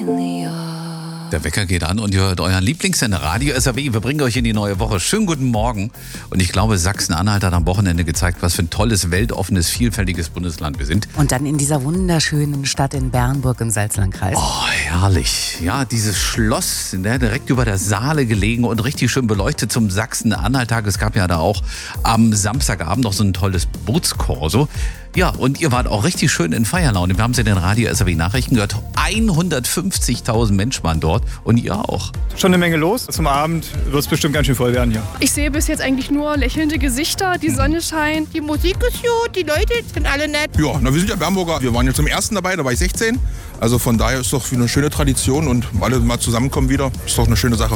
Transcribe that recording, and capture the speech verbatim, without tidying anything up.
Der Wecker geht an und ihr hört euren Lieblingssender Radio S R B. Wir bringen euch in die neue Woche. Schönen guten Morgen. Und ich glaube, Sachsen-Anhalt hat am Wochenende gezeigt, was für ein tolles, weltoffenes, vielfältiges Bundesland wir sind. Und dann in dieser wunderschönen Stadt in Bernburg im Salzlandkreis. Oh, herrlich. Ja, dieses Schloss, ne, direkt über der Saale gelegen und richtig schön beleuchtet zum Sachsen-Anhalt-Tag. Es gab ja da auch am Samstagabend noch so ein tolles Bootskorso. Ja, und ihr wart auch richtig schön in Feierlaune. Wir haben es in den Radio S R B Nachrichten gehört. hundertfünfzigtausend Menschen waren dort und ihr auch. Schon eine Menge los. Zum Abend wird es bestimmt ganz schön voll werden hier. Ich sehe bis jetzt eigentlich nur lächelnde Gesichter, die Sonne scheint. Die Musik ist gut, die Leute sind alle nett. Ja, na, wir sind ja Bernburger. Wir waren ja zum ersten dabei, da war ich sechzehn. Also von daher ist doch eine schöne Tradition und alle mal zusammenkommen wieder. Ist doch eine schöne Sache.